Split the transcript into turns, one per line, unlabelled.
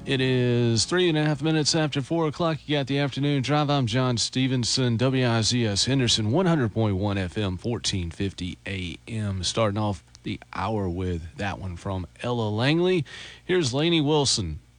It is 3.5 minutes after 4 o'clock. You got the afternoon drive. I'm John Stevenson, WIZS Henderson, 100.1 FM, 1450 AM. Starting off the hour with that one from Ella Langley. Here's Lainey Wilson.